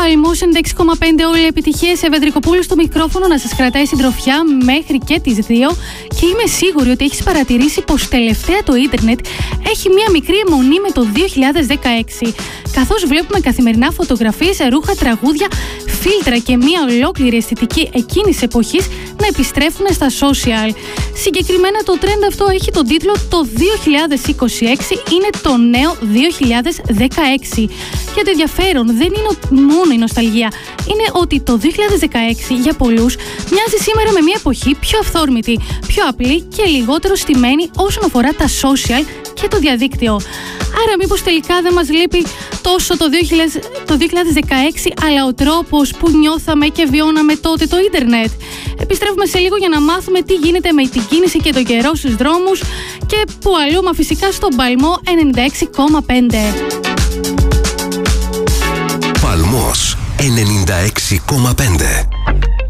Παλμός 96,5, όλη επιτυχία σε Βεντρικοπούλου στο μικρόφωνο να σας κρατάει συντροφιά μέχρι και τις 2 και είμαι σίγουρη ότι έχεις παρατηρήσει πως τελευταία το ίντερνετ έχει μία μικρή αιμονή με το 2016, καθώς βλέπουμε καθημερινά φωτογραφίες, ρούχα, τραγούδια, φίλτρα και μία ολόκληρη αισθητική εκείνης εποχής να επιστρέφουν στα social. Συγκεκριμένα το trend αυτό έχει τον τίτλο «Το 2026 είναι το νέο 2016». Και το ενδιαφέρον δεν είναι μόνο η νοσταλγία, είναι ότι το 2016 για πολλούς μοιάζει σήμερα με μια εποχή πιο αυθόρμητη, πιο απλή και λιγότερο στημένη όσον αφορά τα social και το διαδίκτυο. Άρα μήπως τελικά δεν μας λείπει τόσο το 2016, αλλά ο τρόπος που νιώθαμε και βιώναμε τότε το ίντερνετ. Επιστρέφουμε σε λίγο για να μάθουμε τι γίνεται με την κίνηση και τον καιρό στους δρόμους και που αλλού, μα φυσικά στον Παλμό 96,5. Παλμός 96,5.